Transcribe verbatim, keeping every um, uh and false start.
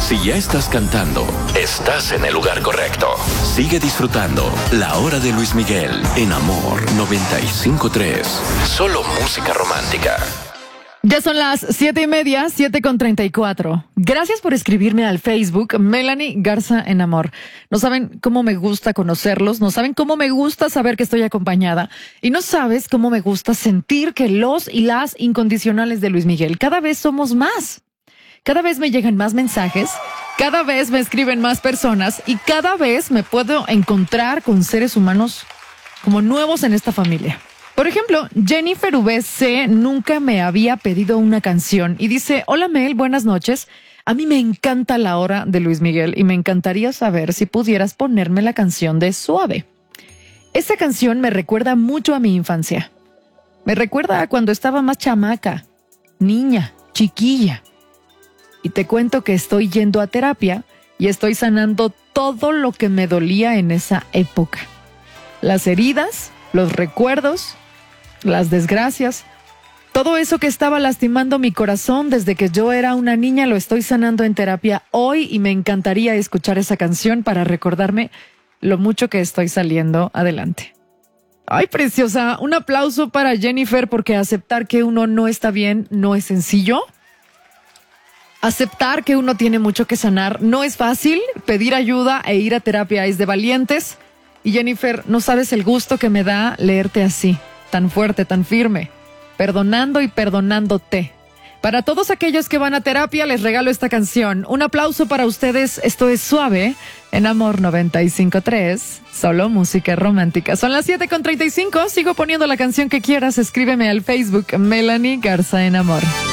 Si ya estás cantando, estás en el lugar correcto. Sigue disfrutando La Hora de Luis Miguel en Amor noventa y cinco punto tres. Solo música romántica. Ya son las siete y media, siete con treinta y cuatro. Gracias por escribirme al Facebook, Melanie Garza en Amor. No saben cómo me gusta conocerlos, no saben cómo me gusta saber que estoy acompañada y no sabes cómo me gusta sentir que los y las incondicionales de Luis Miguel cada vez somos más. Cada vez me llegan más mensajes, cada vez me escriben más personas y cada vez me puedo encontrar con seres humanos como nuevos en esta familia. Por ejemplo, Jennifer V C nunca me había pedido una canción y dice: hola Mel, buenas noches. A mí me encanta La Hora de Luis Miguel y me encantaría saber si pudieras ponerme la canción de Suave. Esa canción me recuerda mucho a mi infancia. Me recuerda a cuando estaba más chamaca, niña, chiquilla. Y te cuento que estoy yendo a terapia y estoy sanando todo lo que me dolía en esa época. Las heridas, los recuerdos, las desgracias, todo eso que estaba lastimando mi corazón desde que yo era una niña lo estoy sanando en terapia hoy y me encantaría escuchar esa canción para recordarme lo mucho que estoy saliendo adelante. Ay, preciosa, un aplauso para Jennifer porque aceptar que uno no está bien no es sencillo. Aceptar que uno tiene mucho que sanar no es fácil, pedir ayuda e ir a terapia es de valientes. Y Jennifer, no sabes el gusto que me da leerte así, tan fuerte, tan firme, perdonando y perdonándote. Para todos aquellos que van a terapia, les regalo esta canción. Un aplauso para ustedes. Esto es Suave en Amor noventa y cinco punto tres. Solo música romántica. Son las siete con treinta y cinco. Sigo poniendo la canción que quieras. Escríbeme al Facebook Melanie Garza en Amor.